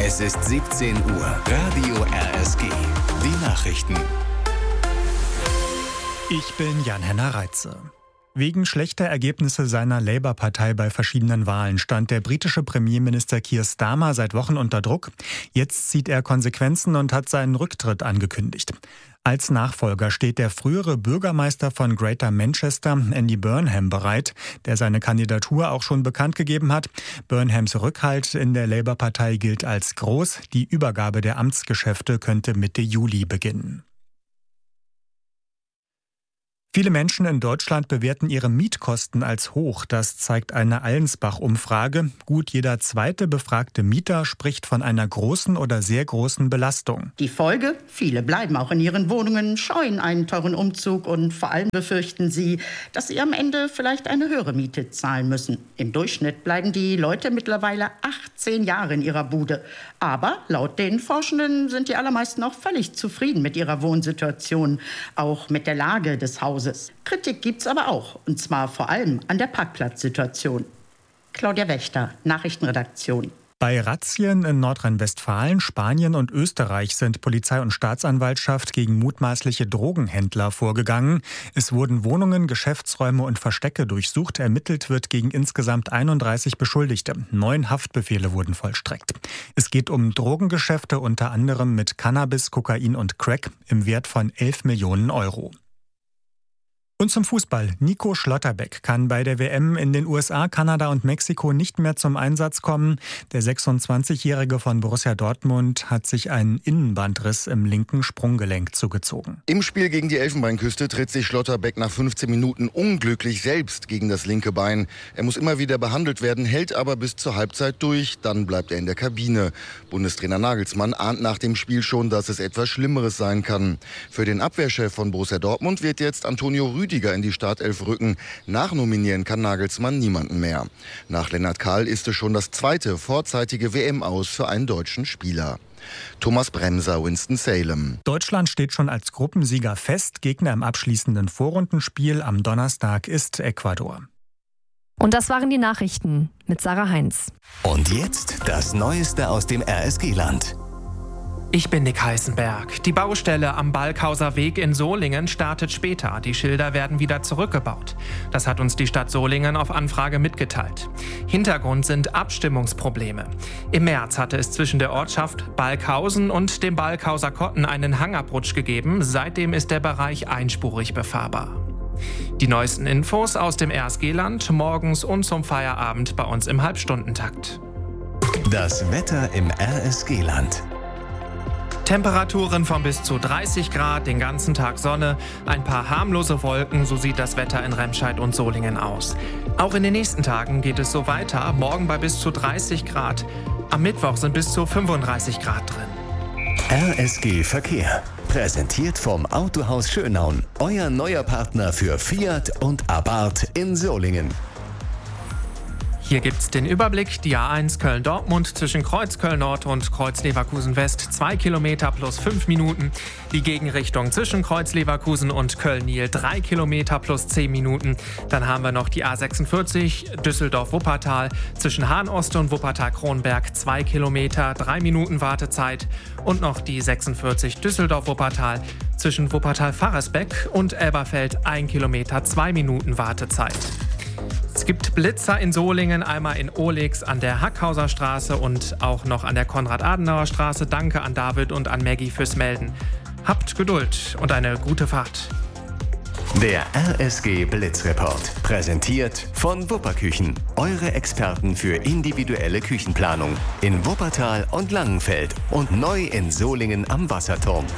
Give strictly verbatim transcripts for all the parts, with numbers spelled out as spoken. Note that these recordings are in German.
Es ist siebzehn Uhr. Radio R S G. Die Nachrichten. Ich bin Jan-Henner Reitze. Wegen schlechter Ergebnisse seiner Labour-Partei bei verschiedenen Wahlen stand der britische Premierminister Keir Starmer seit Wochen unter Druck. Jetzt zieht er Konsequenzen und hat seinen Rücktritt angekündigt. Als Nachfolger steht der frühere Bürgermeister von Greater Manchester, Andy Burnham, bereit, der seine Kandidatur auch schon bekannt gegeben hat. Burnhams Rückhalt in der Labour-Partei gilt als groß. Die Übergabe der Amtsgeschäfte könnte Mitte Juli beginnen. Viele Menschen in Deutschland bewerten ihre Mietkosten als hoch. Das zeigt eine Allensbach-Umfrage. Gut jeder zweite befragte Mieter spricht von einer großen oder sehr großen Belastung. Die Folge? Viele bleiben auch in ihren Wohnungen, scheuen einen teuren Umzug und vor allem befürchten sie, dass sie am Ende vielleicht eine höhere Miete zahlen müssen. Im Durchschnitt bleiben die Leute mittlerweile achtzehn Jahre in ihrer Bude. Aber laut den Forschenden sind die allermeisten auch völlig zufrieden mit ihrer Wohnsituation, auch mit der Lage des Hauses. Kritik gibt's aber auch, und zwar vor allem an der Parkplatzsituation. Claudia Wächter, Nachrichtenredaktion. Bei Razzien in Nordrhein-Westfalen, Spanien und Österreich sind Polizei und Staatsanwaltschaft gegen mutmaßliche Drogenhändler vorgegangen. Es wurden Wohnungen, Geschäftsräume und Verstecke durchsucht. Ermittelt wird gegen insgesamt einunddreißig Beschuldigte. Neun Haftbefehle wurden vollstreckt. Es geht um Drogengeschäfte unter anderem mit Cannabis, Kokain und Crack im Wert von elf Millionen Euro. Und zum Fußball. Nico Schlotterbeck kann bei der W M in den U S A, Kanada und Mexiko nicht mehr zum Einsatz kommen. Der sechsundzwanzigjährige von Borussia Dortmund hat sich einen Innenbandriss im linken Sprunggelenk zugezogen. Im Spiel gegen die Elfenbeinküste tritt sich Schlotterbeck nach fünfzehn Minuten unglücklich selbst gegen das linke Bein. Er muss immer wieder behandelt werden, hält aber bis zur Halbzeit durch. Dann bleibt er in der Kabine. Bundestrainer Nagelsmann ahnt nach dem Spiel schon, dass es etwas Schlimmeres sein kann. Für den Abwehrchef von Borussia Dortmund wird jetzt Antonio Rüdiger in die Startelf rücken. Nachnominieren kann Nagelsmann niemanden mehr. Nach Lennart Kahl ist es schon das zweite vorzeitige W M-Aus für einen deutschen Spieler. Thomas Bremser, Winston-Salem. Deutschland steht schon als Gruppensieger fest. Gegner im abschließenden Vorrundenspiel am Donnerstag ist Ecuador. Und das waren die Nachrichten mit Sarah Heinz. Und jetzt das Neueste aus dem R S G-Land. Ich bin Nick Heißenberg. Die Baustelle am Balkhauser Weg in Solingen startet später. Die Schilder werden wieder zurückgebaut. Das hat uns die Stadt Solingen auf Anfrage mitgeteilt. Hintergrund sind Abstimmungsprobleme. Im März hatte es zwischen der Ortschaft Balkhausen und dem Balkhauser Kotten einen Hangabrutsch gegeben. Seitdem ist der Bereich einspurig befahrbar. Die neuesten Infos aus dem R S G-Land morgens und zum Feierabend bei uns im Halbstundentakt. Das Wetter im R S G-Land. Temperaturen von bis zu dreißig Grad, den ganzen Tag Sonne, ein paar harmlose Wolken, so sieht das Wetter in Remscheid und Solingen aus. Auch in den nächsten Tagen geht es so weiter, morgen bei bis zu dreißig Grad, am Mittwoch sind bis zu fünfunddreißig Grad drin. R S G Verkehr, präsentiert vom Autohaus Schönaun, euer neuer Partner für Fiat und Abarth in Solingen. Hier gibt's den Überblick. Die A eins Köln-Dortmund zwischen Kreuz Köln-Nord und Kreuz Leverkusen-West zwei Kilometer plus fünf Minuten. Die Gegenrichtung zwischen Kreuz Leverkusen und Köln-Nil drei Kilometer plus zehn Minuten. Dann haben wir noch die A sechsundvierzig Düsseldorf-Wuppertal zwischen Hahn-Ost und Wuppertal-Kronberg zwei Kilometer, drei Minuten Wartezeit. Und noch die sechsundvierzig Düsseldorf-Wuppertal zwischen Wuppertal-Faresbeck und Elberfeld ein Kilometer, zwei Minuten Wartezeit. Es gibt Blitzer in Solingen, einmal in Ohlix an der Hackhauser Straße und auch noch an der Konrad-Adenauer-Straße. Danke an David und an Maggie fürs Melden. Habt Geduld und eine gute Fahrt. Der R S G Blitzreport, präsentiert von Wupperküchen. Eure Experten für individuelle Küchenplanung in Wuppertal und Langenfeld und neu in Solingen am Wasserturm.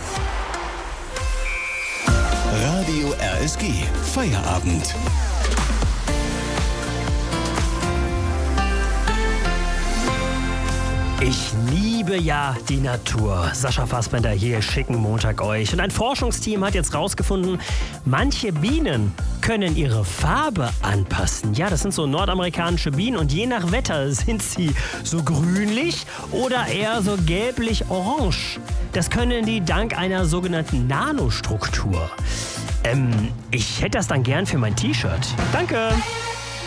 Radio R S G, Feierabend. Ich liebe ja die Natur. Sascha Fassbender hier, schicken Montag euch. Und ein Forschungsteam hat jetzt rausgefunden, manche Bienen können ihre Farbe anpassen. Ja, das sind so nordamerikanische Bienen und je nach Wetter sind sie so grünlich oder eher so gelblich-orange. Das können die dank einer sogenannten Nanostruktur. Ähm, ich hätte das dann gern für mein T-Shirt. Danke!